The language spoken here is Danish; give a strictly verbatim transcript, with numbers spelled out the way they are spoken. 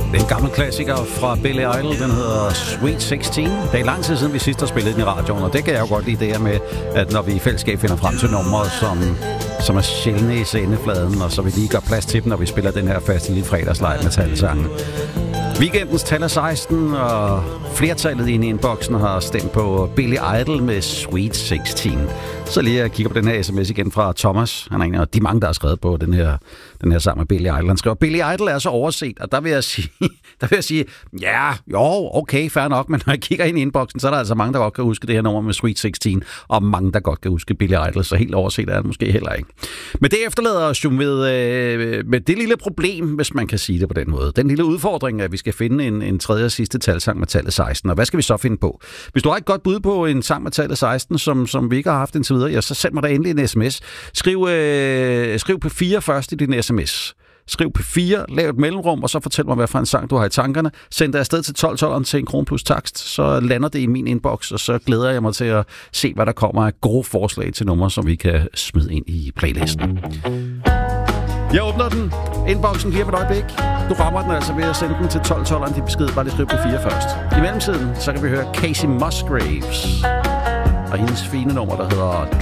Det er en gammel klassiker fra Billy Idol, den hedder Sweet seksten. Det er lang tid siden, vi sidst har spillet den i radioen, og det kan jeg jo godt lide det her med, at når vi i fællesskab finder frem til numre, som, som er sjældne i sendefladen, og så vi lige gør plads til dem, når vi spiller den her faste lille fredagslejr med talsangen. Weekendens tal er seksten, og flertallet inde i inboxen har stemt på Billy Idol med Sweet seksten. Så lige jeg kigger på den her sms igen fra Thomas. Han er en af de mange, der har skrevet på den her, den her sang med Billy Idol. Han skriver, Billy Idol er så overset, og der vil jeg sige, der vil jeg sige ja, jo, okay, fair nok, men når jeg kigger ind i inboxen, så er der altså mange, der godt kan huske det her nummer med Sweet seksten, og mange, der godt kan huske Billy Idol, så helt overset er det måske heller ikke. Men det efterlader os jo med, øh, med det lille problem, hvis man kan sige det på den måde. Den lille udfordring, at vi skal finde en, en tredje og sidste talsang med tallet seksten, og hvad skal vi så finde på? Hvis du har et godt bud på en sang med tallet seksten, som, som vi ikke har haft indtil videre, ja, så send mig da endelig en sms. Skriv, øh, skriv P fire først i din sms. Skriv P fire, lav et mellemrum, og så fortæl mig, hvad for en sang du har i tankerne. Send det afsted til tolv tolv til en krone plus takst, så lander det i min inbox, og så glæder jeg mig til at se, hvad der kommer af gode forslag til numre, som vi kan smide ind i playlisten. Jeg åbner den. Inboxen giver mig et øjeblik. Du rammer den altså ved at sende den til tolv tolv til besked. Bare lige skriv P fire først. I mellemtiden, så kan vi høre Casey Musgraves og hendes fine nummer, der hedder